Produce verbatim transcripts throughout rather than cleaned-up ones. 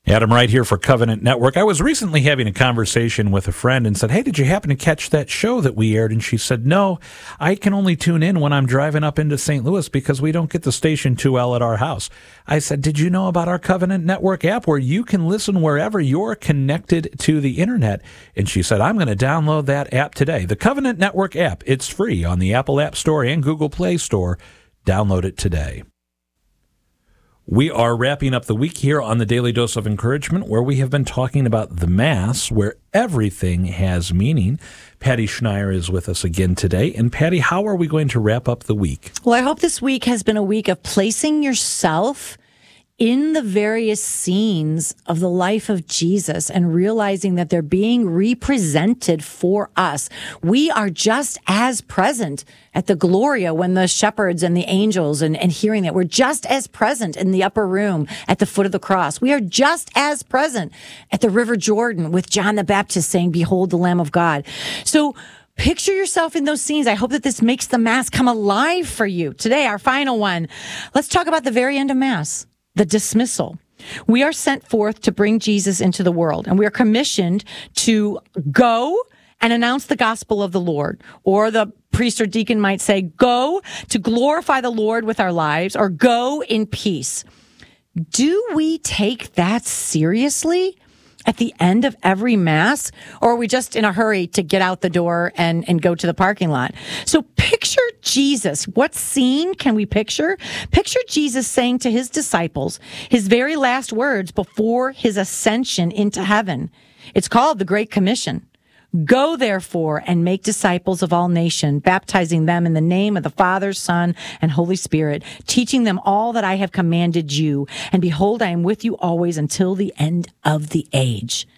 Adam Wright here for Covenant Network. I was recently having a conversation with a friend and said, hey, did you happen to catch that show that we aired? And she said, no, I can only tune in when I'm driving up into Saint Louis because we don't get the station too well at our house. I said, did you know about our Covenant Network app where you can listen wherever you're connected to the internet? And she said, I'm going to download that app today. The Covenant Network app, it's free on the Apple App Store and Google Play Store. Download it today. We are wrapping up the week here on the Daily Dose of Encouragement, where we have been talking about the Mass, where everything has meaning. Patty Schneier is with us again today. And Patty, how are we going to wrap up the week? Well, I hope this week has been a week of placing yourself in the various scenes of the life of Jesus and realizing that they're being represented for us. We are just as present at the Gloria when the shepherds and the angels and, and hearing that. We're just as present in the upper room at the foot of the cross. We are just as present at the River Jordan with John the Baptist saying, behold the Lamb of God. So picture yourself in those scenes. I hope that this makes the Mass come alive for you. Today, our final one. Let's talk about the very end of Mass. The dismissal. We are sent forth to bring Jesus into the world, and we are commissioned to go and announce the gospel of the Lord. Or the priest or deacon might say, go to glorify the Lord with our lives, or go in peace. Do we take that seriously at the end of every Mass? Or are we just in a hurry to get out the door and, and go to the parking lot? So picture Jesus. What scene can we picture? Picture Jesus saying to his disciples his very last words before his ascension into heaven. It's called the Great Commission. Go, therefore, and make disciples of all nations, baptizing them in the name of the Father, Son, and Holy Spirit, teaching them all that I have commanded you. And behold, I am with you always until the end of the age.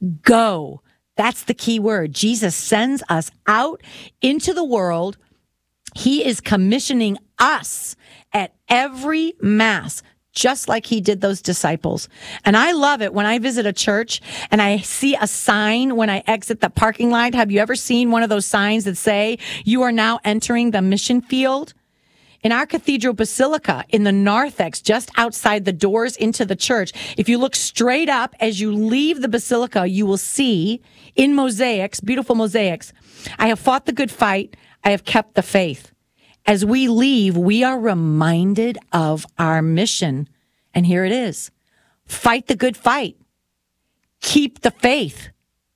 Go. That's the key word. Jesus sends us out into the world. He is commissioning us at every Mass, just like he did those disciples. And I love it when I visit a church and I see a sign when I exit the parking lot. Have you ever seen one of those signs that say, you are now entering the mission field? In our cathedral basilica in the narthex, just outside the doors into the church, if you look straight up as you leave the basilica, you will see in mosaics, beautiful mosaics, I have fought the good fight, I have kept the faith. As we leave, we are reminded of our mission. And here it is. Fight the good fight. Keep the faith.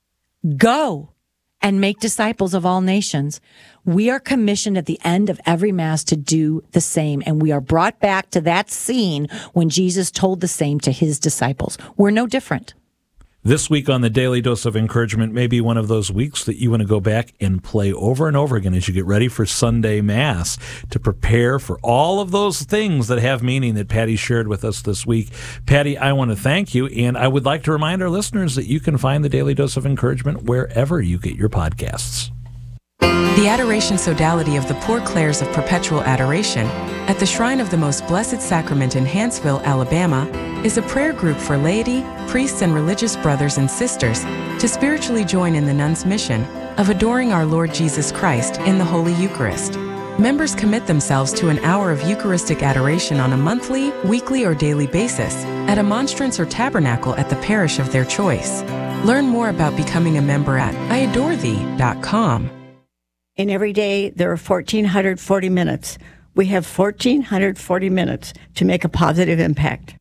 Go and make disciples of all nations. We are commissioned at the end of every Mass to do the same. And we are brought back to that scene when Jesus told the same to his disciples. We're no different. This week on the Daily Dose of Encouragement may be one of those weeks that you want to go back and play over and over again as you get ready for Sunday Mass to prepare for all of those things that have meaning that Patty shared with us this week. Patty, I want to thank you, and I would like to remind our listeners that you can find the Daily Dose of Encouragement wherever you get your podcasts. The Adoration Sodality of the Poor Clares of Perpetual Adoration at the Shrine of the Most Blessed Sacrament in Hanceville, Alabama, is a prayer group for laity, priests, and religious brothers and sisters to spiritually join in the nuns' mission of adoring our Lord Jesus Christ in the Holy Eucharist. Members commit themselves to an hour of Eucharistic adoration on a monthly, weekly, or daily basis at a monstrance or tabernacle at the parish of their choice. Learn more about becoming a member at I adore thee dot com. And every day there are one thousand four hundred forty minutes. We have one thousand four hundred forty minutes to make a positive impact.